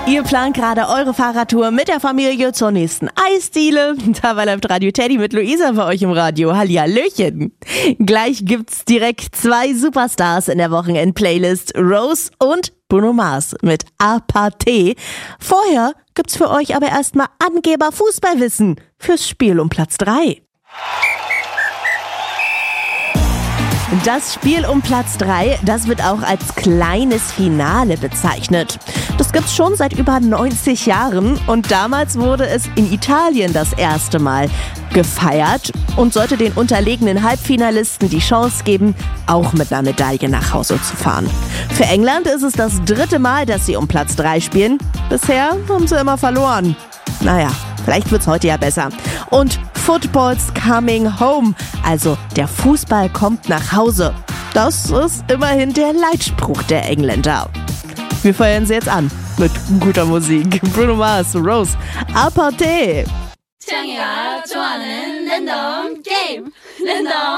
Ihr plant gerade eure Fahrradtour mit der Familie zur nächsten Eisdiele. Dabei läuft Radio Teddy mit Luisa für euch im Radio. Hallihallöchen. Gleich gibt's direkt 2 Superstars in der Wochenend-Playlist. Rose und Bruno Mars mit Aparté. Vorher gibt's für euch aber erstmal Angeber-Fußballwissen fürs Spiel um Platz 3. Das Spiel um Platz 3, das wird auch als kleines Finale bezeichnet. Das gibt's schon seit über 90 Jahren und damals wurde es in Italien das erste Mal gefeiert und sollte den unterlegenen Halbfinalisten die Chance geben, auch mit einer Medaille nach Hause zu fahren. Für England ist es das 3. Mal, dass sie um Platz 3 spielen. Bisher haben sie immer verloren. Naja, vielleicht wird's heute ja besser. Und Football's coming home, also der Fußball kommt nach Hause. Das ist immerhin der Leitspruch der Engländer. Wir feiern sie jetzt an mit guter Musik. Bruno Mars, Rose, Aparté. 창이가 좋아하는 랜덤 게임 랜덤